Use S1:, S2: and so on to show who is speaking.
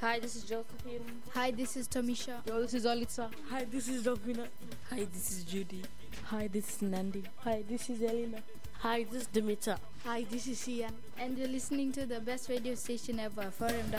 S1: Hi, this is Josephine.
S2: Hi, this is Tomisha.
S3: Yo, this is Alitza.
S4: Hi, this is Ravina.
S5: Hi, this is Judy.
S6: Hi, this is Nandi.
S7: Hi, this is Elena.
S8: Hi, this is Dimitra.
S9: Hi, this is Ian.
S2: And you're listening to the best radio station ever, Forum.